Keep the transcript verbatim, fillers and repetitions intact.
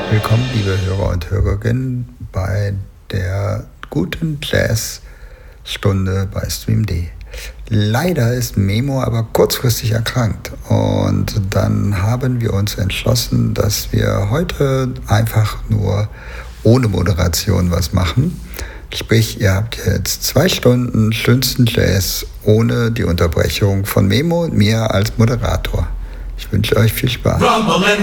Willkommen, liebe Hörer und Hörerinnen, bei der guten Jazzstunde bei StreamD. Leider ist Memo aber kurzfristig erkrankt und dann haben wir uns entschlossen, dass wir heute einfach nur ohne Moderation was machen. Sprich, ihr habt jetzt zwei Stunden schönsten Jazz ohne die Unterbrechung von Memo und mir als Moderator. Ich wünsche euch viel Spaß.